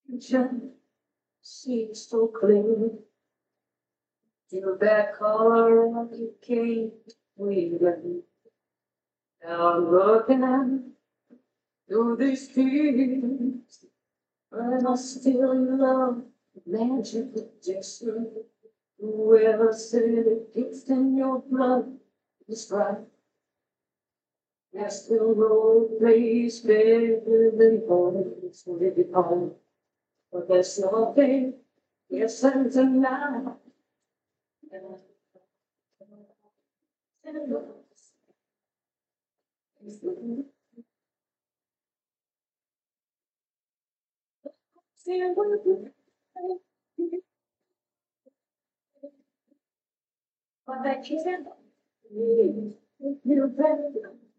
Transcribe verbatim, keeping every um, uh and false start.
Just see so clear. Your back color you came with me. Now I'm looking through these tears, and I still love magic gesture. Whoever said it it's in your blood is right. There's still no place better than home, so live it home. But there's nothing, yes, and tonight. What that you said? You better.